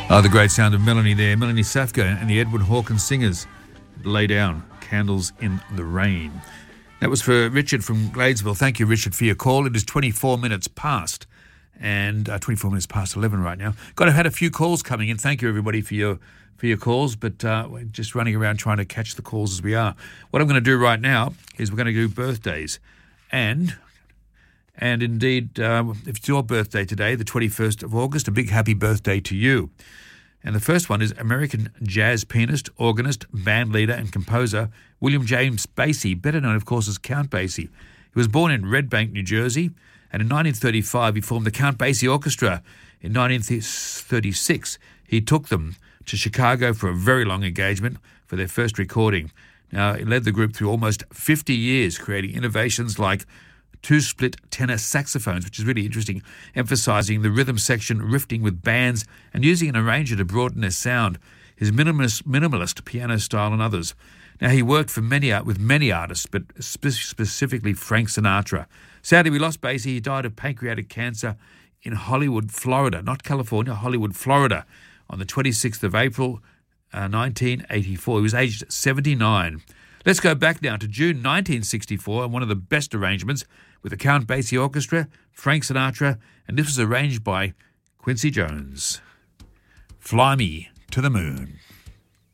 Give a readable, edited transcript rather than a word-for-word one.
Oh, the great sound of Melanie there. Melanie Safka and the Edward Hawkins Singers. Lay down, Candles in the Rain. That was for Richard from Gladesville. Thank you, Richard, for your call. It is 24 minutes past, and 24 minutes past 11 right now. I've had a few calls coming in. Thank you, everybody, for your calls, but we're just running around trying to catch the calls as we are. What I'm going to do right now is we're going to do birthdays. And indeed, if it's your birthday today, the 21st of August, a big happy birthday to you. And the first one is American jazz pianist, organist, band leader and composer William James Basie, better known, of course, as Count Basie. He was born in Red Bank, New Jersey, and in 1935 he formed the Count Basie Orchestra. In 1936 he took them to Chicago for a very long engagement for their first recording. Now, he led the group through almost 50 years, creating innovations like two-split tenor saxophones, which is really interesting, emphasising the rhythm section, riffing with bands, and using an arranger to broaden their sound, his minimalist piano style and others. Now, he worked with many artists, but specifically Frank Sinatra. Sadly, we lost Basie. He died of pancreatic cancer in Hollywood, Florida, not California, Hollywood, Florida, on the 26th of April, 1984. He was aged 79. Let's go back now to June 1964 and one of the best arrangements with the Count Basie Orchestra, Frank Sinatra, and this was arranged by Quincy Jones. Fly Me to the Moon.